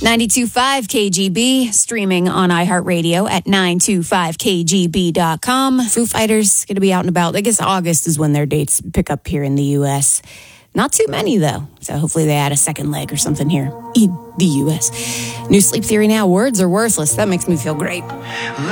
92.5 KGB, streaming on iHeartRadio at 925kgb.com. Foo Fighters going to be out and about. I guess August is when their dates pick up here in the U.S. Not too many, though. So hopefully they add a second leg or something here in the U.S. New Sleep Theory now. Words are worthless. That makes me feel great.